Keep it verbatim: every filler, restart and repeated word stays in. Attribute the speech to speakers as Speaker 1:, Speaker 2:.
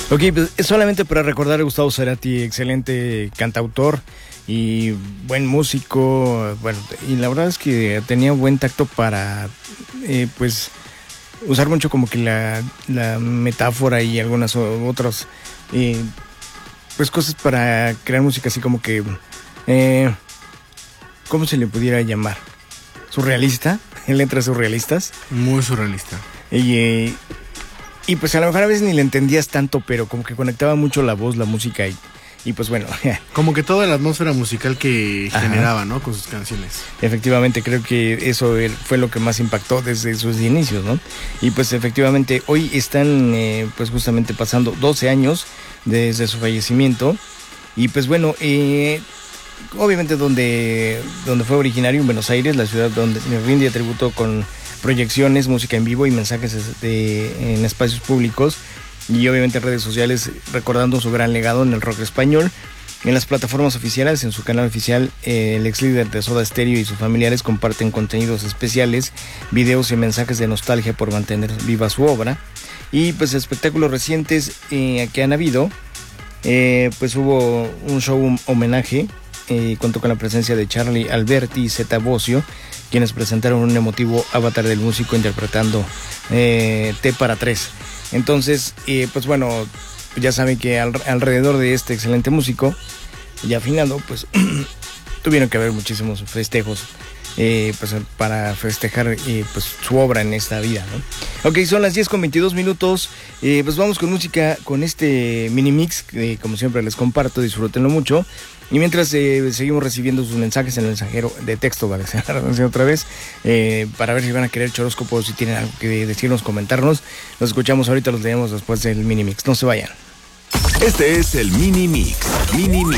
Speaker 1: Ok, pues solamente para recordar a Gustavo Cerati, excelente cantautor y buen músico, bueno, y la verdad es que tenía buen tacto para, eh, pues, usar mucho como que la, la metáfora y algunas otras, eh, pues, cosas para crear música así como que, eh, ¿cómo se le pudiera llamar? ¿Surrealista? Letras surrealistas.
Speaker 2: Muy surrealista.
Speaker 1: Y... Eh, Y pues a lo mejor a veces ni le entendías tanto, pero como que conectaba mucho la voz, la música y, y pues bueno.
Speaker 2: Como que toda la atmósfera musical que
Speaker 1: Ajá.
Speaker 2: generaba, ¿no? Con sus canciones.
Speaker 1: Efectivamente, creo que eso fue lo que más impactó desde sus inicios, ¿no? Y pues efectivamente hoy están eh, pues justamente pasando doce años desde su fallecimiento. Y pues bueno, eh, obviamente donde, donde fue originario, en Buenos Aires, la ciudad donde me rinde tributo con proyecciones, música en vivo y mensajes de, en espacios públicos y obviamente en redes sociales, recordando su gran legado en el rock español. En las plataformas oficiales, en su canal oficial, eh, el ex líder de Soda Stereo y sus familiares comparten contenidos especiales, videos y mensajes de nostalgia por mantener viva su obra. Y pues espectáculos recientes eh, que han habido, eh, pues hubo un show un homenaje, eh, contó con la presencia de Charlie Alberti y Zeta Bosio, quienes presentaron un emotivo avatar del músico interpretando eh, T para tres. Entonces, eh, pues bueno, ya saben que al, alrededor de este excelente músico, ya afinado, pues tuvieron que haber muchísimos festejos eh, pues, para festejar eh, pues, su obra en esta vida, ¿no? Ok, son las diez con veintidós minutos, eh, pues vamos con música, con este mini mix, que como siempre les comparto, disfrútenlo mucho. Y mientras eh, seguimos recibiendo sus mensajes en el mensajero de texto, vale, otra vez, eh, para ver si van a querer choróscopos, si tienen algo que decirnos, comentarnos. Los escuchamos ahorita, los leemos después del mini mix. No se vayan.
Speaker 3: Este es el mini mix. Mini mix.